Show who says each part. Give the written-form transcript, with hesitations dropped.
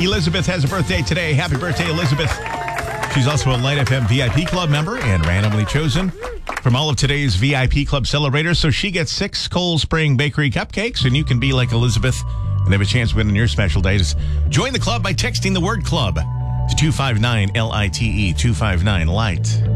Speaker 1: Elizabeth has a birthday today. Happy birthday, Elizabeth. She's also a Light FM VIP Club member and randomly chosen from all of today's VIP Club celebrators. So she gets 6 Cold Spring Bakery cupcakes, and you can be like Elizabeth and have a chance of winning your special day. Just join the club by texting the word club to 259-LITE, 259-LIGHT.